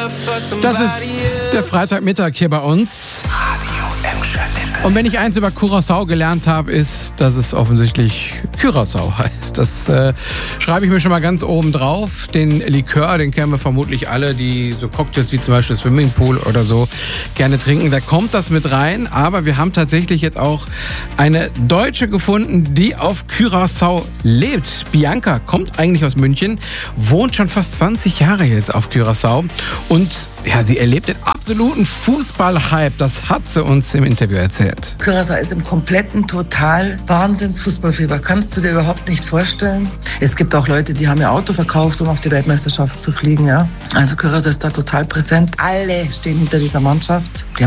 Das ist der Freitagmittag hier bei uns. Und wenn ich eins über Curaçao gelernt habe, ist, dass es offensichtlich Curaçao heißt. Das schreibe ich mir schon mal ganz oben drauf. Den Likör, den kennen wir vermutlich alle, die so Cocktails wie zum Beispiel Swimmingpool oder so gerne trinken. Da kommt das mit rein. Aber wir haben tatsächlich jetzt auch eine Deutsche gefunden, die auf Curaçao lebt. Bianca kommt eigentlich aus München, wohnt schon fast 20 Jahre jetzt auf Curaçao. Und ja, sie erlebt den absoluten Fußball-Hype. Das hat sie uns im Interview erzählt. Curaçao ist im kompletten total Wahnsinns-Fußballfieber. Kannst du dir überhaupt nicht vorstellen. Es gibt auch Leute, die haben ihr Auto verkauft, um auf die Weltmeisterschaft zu fliegen. Ja? Also Curaçao ist da total präsent. Alle stehen hinter dieser Mannschaft. Die